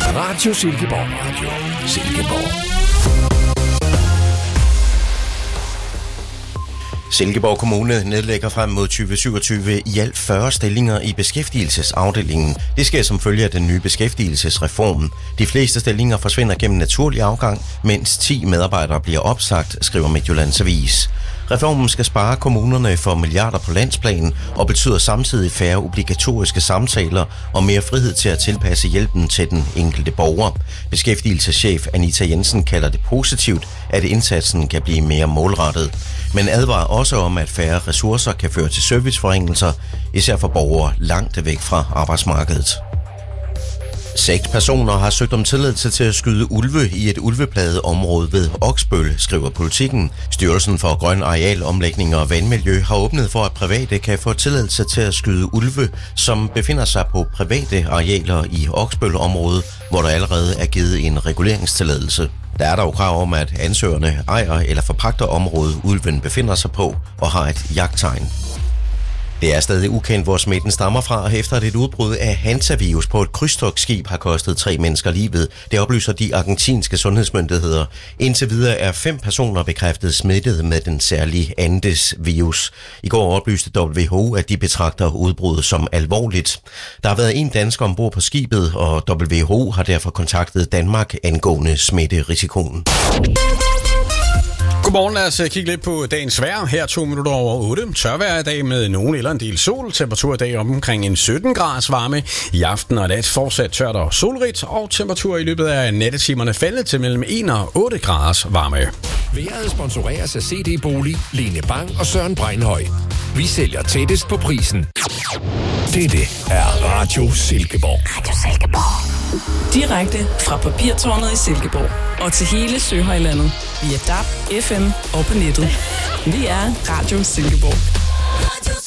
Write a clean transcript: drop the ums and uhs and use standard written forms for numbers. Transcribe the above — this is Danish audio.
Radio Silkeborg. Radio Silkeborg. Silkeborg Kommune nedlægger frem mod 2027 i alt 40 stillinger i beskæftigelsesafdelingen. Det sker som følge af den nye beskæftigelsesreform. De fleste stillinger forsvinder gennem naturlig afgang, mens 10 medarbejdere bliver opsagt, skriver Midtjyllands Avis. Reformen skal spare kommunerne for milliarder på landsplan og betyder samtidig færre obligatoriske samtaler og mere frihed til at tilpasse hjælpen til den enkelte borger. Beskæftigelseschef Anita Jensen kalder det positivt, at indsatsen kan blive mere målrettet, men advarer også om, at færre ressourcer kan føre til serviceforringelser, især for borgere langt væk fra arbejdsmarkedet. 6 personer har søgt om tilladelse til at skyde ulve i et ulveplaget område ved Oksbøl, skriver Politikken. Styrelsen for Grøn Arealomlægning og Vandmiljø har åbnet for, at private kan få tilladelse til at skyde ulve, som befinder sig på private arealer i Oksbøl-området, hvor der allerede er givet en reguleringstilladelse. Der er dog krav om, at ansøgerne ejer eller forpagter området, ulven befinder sig på, og har et jagttegn. Det er stadig ukendt, hvor smitten stammer fra, efter at et udbrud af hantavirus på et krydstogtskib har kostet 3 mennesker livet. Det oplyser de argentinske sundhedsmyndigheder. Indtil videre er 5 personer bekræftet smittet med den særlige Andes-virus. I går oplyste WHO, at de betragter udbruddet som alvorligt. Der har været en dansker ombord på skibet, og WHO har derfor kontaktet Danmark angående smitterisikoen. Godmorgen, lad os kigge lidt på dagens vejr. Her 2 minutter over 8. Tørvejr i dag med nogen eller en del sol. Temperatur i dag omkring en 17 graders varme. I aften og nat fortsat tørt og solrigt. Og temperatur i løbet af nattetimerne faldet til mellem 1 og 8 graders varme. Vejret sponsoreres af CD Bolig, Lene Bang og Søren Breinhøj. Vi sælger tættest på prisen. Dette er Radio Silkeborg. Radio Silkeborg. Direkte fra Papirtårnet i Silkeborg og til hele Søhøjlandet via DAB, FM og på nettet. Vi er Radio Silkeborg.